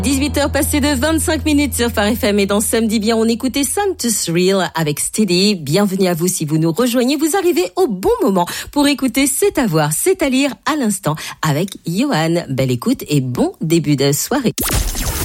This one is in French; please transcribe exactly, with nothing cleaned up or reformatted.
dix-huit heures passées de vingt-cinq minutes sur Phare F M et dans Samedi Bien, on écoutait Santos Real avec Steady. Bienvenue à vous si vous nous rejoignez. Vous arrivez au bon moment pour écouter C'est à voir, c'est à lire à l'instant avec Johan. Belle écoute et bon début de soirée.